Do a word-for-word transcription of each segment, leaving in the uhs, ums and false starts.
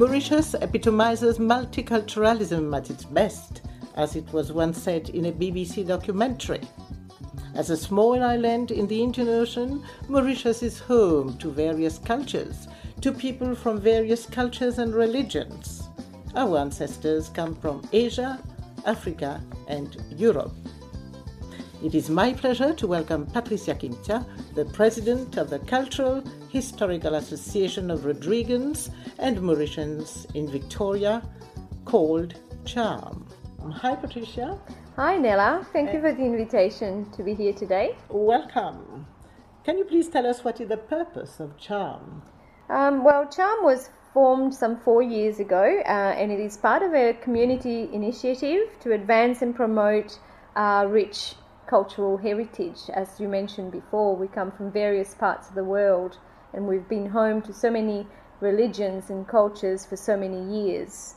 Mauritius epitomizes multiculturalism at its best, as it was once said in a B B C documentary. As a small island in the Indian Ocean, Mauritius is home to various cultures, to people from various cultures and religions. Our ancestors come from Asia, Africa, and Europe. It is my pleasure to welcome Patricia Quintia, the president of the Cultural Historical Association of Rodrigans and Mauritians in Victoria, called CHARM. Hi, Patricia. Hi, Nella. Thank you for the invitation to be here today. Welcome. Can you please tell us what is the purpose of CHARM? Um, well, CHARM was formed some four years ago, uh, and it is part of a community initiative to advance and promote uh, rich cultural heritage. As you mentioned before, we come from various parts of the world, and we've been home to so many religions and cultures for so many years.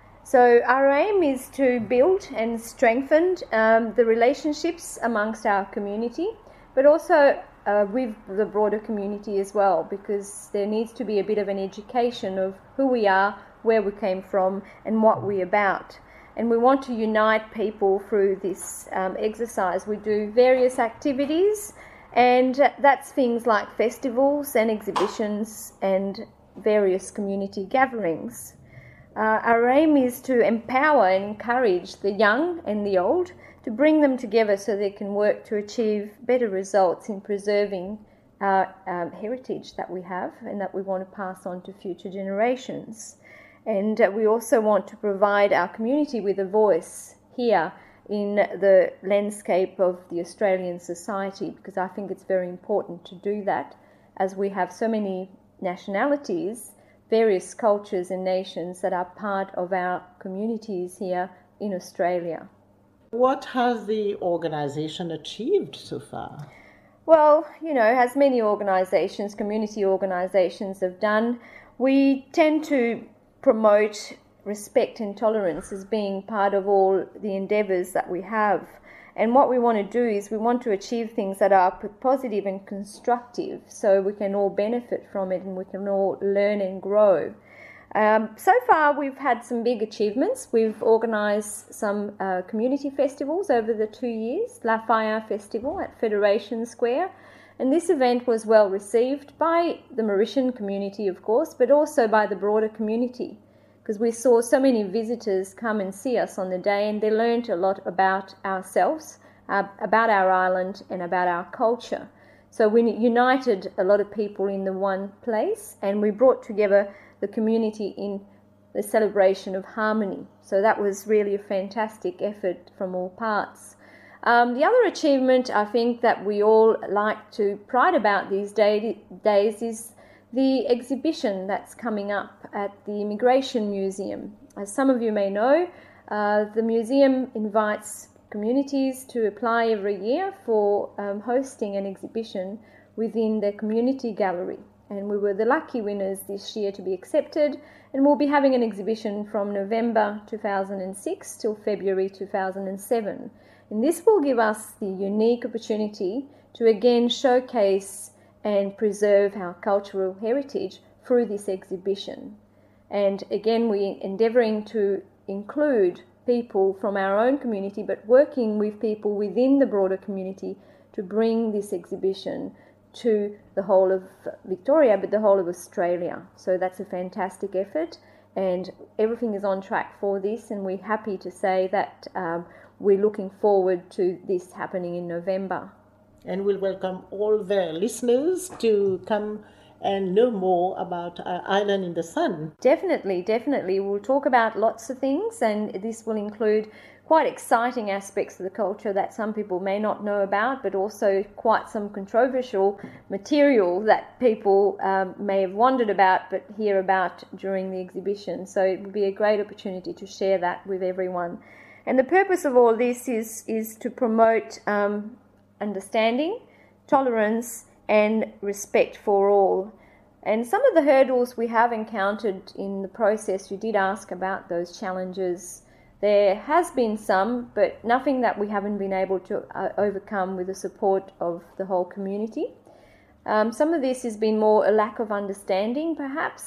So our aim is to build and strengthen um, the relationships amongst our community, but also uh, with the broader community as well, because there needs to be a bit of an education of who we are, where we came from, and what we're about. And we want to unite people through this um, exercise. We do various activities, and that's things like festivals and exhibitions and various community gatherings. Uh, our aim is to empower and encourage the young and the old, to bring them together so they can work to achieve better results in preserving our um, heritage that we have and that we want to pass on to future generations. And uh, we also want to provide our community with a voice here in the landscape of the Australian society, because I think it's very important to do that, as we have so many nationalities, various cultures and nations that are part of our communities here in Australia. What has the organisation achieved so far? Well, you know, as many organisations, community organisations have done, we tend to promote respect and tolerance as being part of all the endeavours that we have. And what we want to do is we want to achieve things that are positive and constructive, so we can all benefit from it and we can all learn and grow. Um, so far we've had some big achievements. We've organised some uh, community festivals over the two years, La Fire Festival at Federation Square. And this event was well received by the Mauritian community, of course, but also by the broader community, because we saw so many visitors come and see us on the day, and they learned a lot about ourselves, uh, about our island and about our culture. So we united a lot of people in the one place, and we brought together the community in the celebration of harmony. So that was really a fantastic effort from all parts. Um, the other achievement I think that we all like to pride about these day, days is the exhibition that's coming up at the Immigration Museum. As some of you may know, uh, the museum invites communities to apply every year for um, hosting an exhibition within their community gallery. And we were the lucky winners this year to be accepted, and we'll be having an exhibition from November two thousand six till February two thousand seven. And this will give us the unique opportunity to again showcase and preserve our cultural heritage through this exhibition. And again, we're endeavouring to include people from our own community, but working with people within the broader community to bring this exhibition to the whole of Victoria, but the whole of Australia. So that's a fantastic effort, and everything is on track for this, and we're happy to say that um, we're looking forward to this happening in November. And we'll welcome all the listeners to come and know more about our Island in the Sun. Definitely, definitely. We'll talk about lots of things, and this will include quite exciting aspects of the culture that some people may not know about, but also quite some controversial material that people um, may have wondered about but hear about during the exhibition. So it will be a great opportunity to share that with everyone. And the purpose of all this is, is to promote um, understanding, tolerance, and respect for all. And some of the hurdles we have encountered in the process, you did ask about those challenges. There has been some, but nothing that we haven't been able to uh, overcome with the support of the whole community. Um, some of this has been more a lack of understanding, perhaps,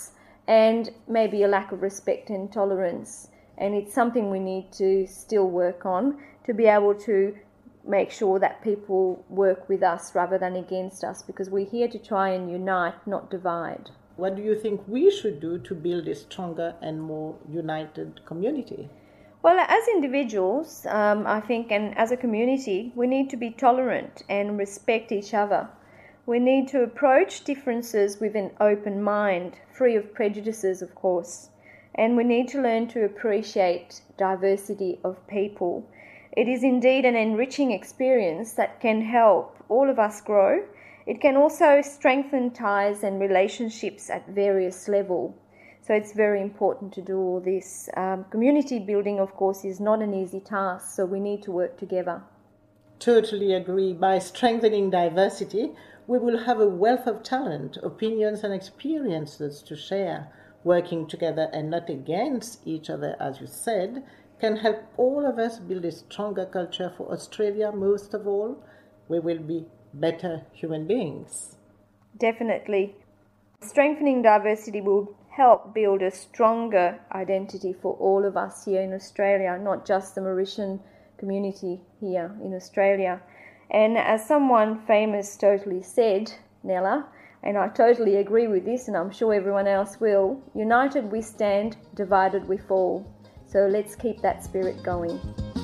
and maybe a lack of respect and tolerance. And it's something we need to still work on to be able to make sure that people work with us rather than against us, because we're here to try and unite, not divide. What do you think we should do to build a stronger and more united community? Well, as individuals, um, I think, and as a community, we need to be tolerant and respect each other. We need to approach differences with an open mind, free of prejudices, of course. And we need to learn to appreciate diversity of people. It is indeed an enriching experience that can help all of us grow. It can also strengthen ties and relationships at various levels. So it's very important to do all this. Um, community building, of course, is not an easy task, so we need to work together. Totally agree. By strengthening diversity, we will have a wealth of talent, opinions and experiences to share. Working together and not against each other, as you said, can help all of us build a stronger culture for Australia. Most of all, we will be better human beings. Definitely. Strengthening diversity will help build a stronger identity for all of us here in Australia, not just the Mauritian community here in Australia. And as someone famous totally said, Nella, and I totally agree with this, and I'm sure everyone else will, united we stand, divided we fall. So let's keep that spirit going.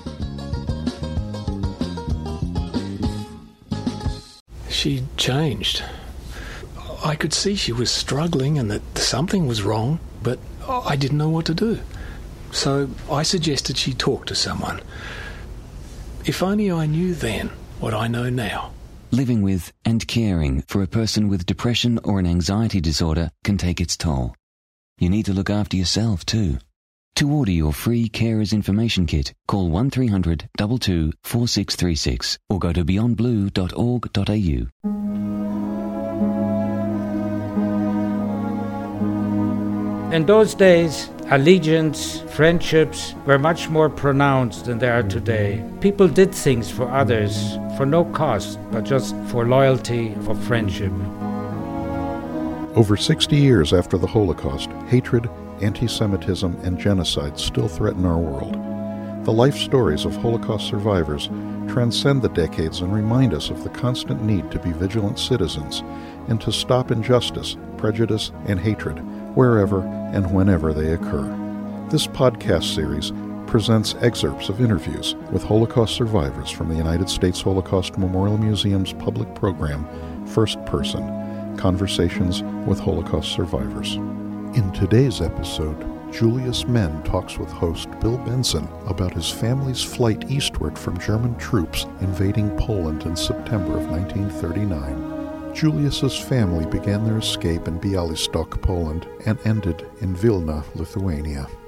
She changed. I could see she was struggling and that something was wrong, but I didn't know what to do. So I suggested she talk to someone. If only I knew then what I know now. Living with and caring for a person with depression or an anxiety disorder can take its toll. You need to look after yourself too. To order your free Carers Information Kit, call one three hundred two two four six three six or go to beyond blue dot org dot a u. In those days, allegiance, friendships were much more pronounced than they are today. People did things for others for no cost, but just for loyalty, for friendship. Over sixty years after the Holocaust, hatred, anti-Semitism, and genocide still threaten our world. The life stories of Holocaust survivors transcend the decades and remind us of the constant need to be vigilant citizens and to stop injustice, prejudice, and hatred wherever and whenever they occur. This podcast series presents excerpts of interviews with Holocaust survivors from the United States Holocaust Memorial Museum's public program, First Person, Conversations with Holocaust Survivors. In today's episode, Julius Menn talks with host Bill Benson about his family's flight eastward from German troops invading Poland in September of nineteen thirty-nine. Julius's family began their escape in Białystok, Poland, and ended in Vilna, Lithuania.